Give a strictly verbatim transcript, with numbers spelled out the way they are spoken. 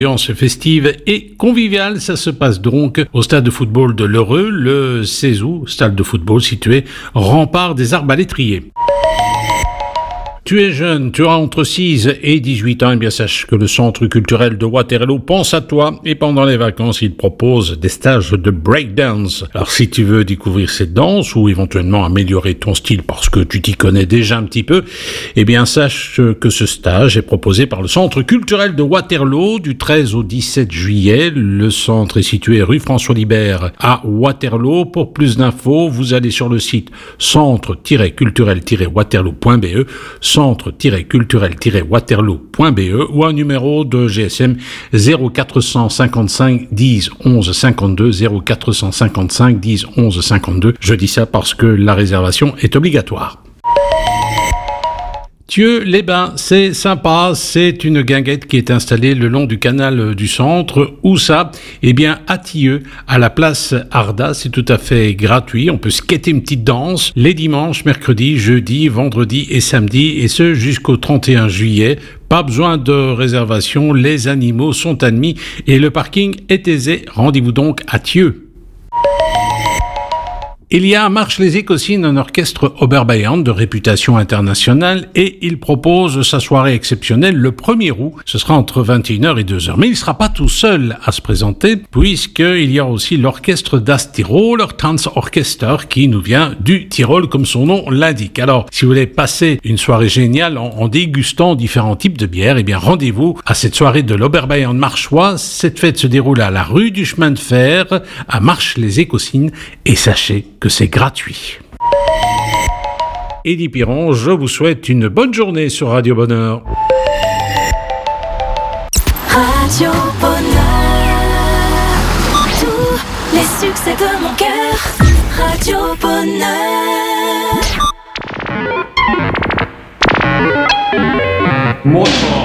Ambiance festive et conviviale, ça se passe donc au stade de football de l'Heureux, le seize août, stade de football situé rempart des Arbalétriers. Tu es jeune, tu as entre six et dix-huit ans, et bien sache que le Centre culturel de Waterloo pense à toi et pendant les vacances, il propose des stages de breakdance. Alors si tu veux découvrir cette danse ou éventuellement améliorer ton style parce que tu t'y connais déjà un petit peu, eh bien sache que ce stage est proposé par le Centre culturel de Waterloo du treize au dix-sept juillet. Le centre est situé rue François Libert à Waterloo. Pour plus d'infos, vous allez sur le site centre culturel waterloo point b e centre culturel waterloo point b e ou un numéro de G S M zéro quatre cent cinquante-cinq dix onze cinquante-deux zéro quatre cent cinquante-cinq dix onze cinquante-deux. Je dis ça parce que la réservation est obligatoire. Thieux-les-Bains, c'est sympa, c'est une guinguette qui est installée le long du canal du centre. Où ça? Eh bien, à Thieux, à la place Arda, c'est tout à fait gratuit. On peut skater une petite danse les dimanches, mercredis, jeudis, vendredis et samedis, et ce jusqu'au trente et un juillet. Pas besoin de réservation, les animaux sont admis et le parking est aisé. Rendez-vous donc à Thieux. Il y a à Marches-les-Écossines un orchestre Oberbayern de réputation internationale et il propose sa soirée exceptionnelle le premier août. Ce sera entre vingt et une heures et deux heures. Mais il ne sera pas tout seul à se présenter puisqu'il y a aussi l'orchestre Das Tiroler Tanzorchester qui nous vient du Tyrol comme son nom l'indique. Alors, si vous voulez passer une soirée géniale en, en dégustant différents types de bières, eh bien rendez-vous à cette soirée de l'Oberbayern marchois. Cette fête se déroule à la rue du chemin de fer à Marches-les-Écossines et sachez que c'est gratuit. Eddie Piron, je vous souhaite une bonne journée sur Radio Bonheur. Radio Bonheur, tous les succès de mon cœur. Radio Bonheur. Moi,